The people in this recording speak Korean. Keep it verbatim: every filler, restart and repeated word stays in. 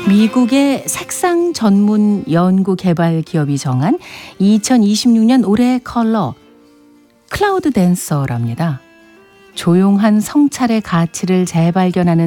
미국의 색상 전문 연구 개발 기업이 정한 이천이십육 년 올해의 컬러 클라우드 댄서랍니다. 조용한 성찰의 가치를 재발견하는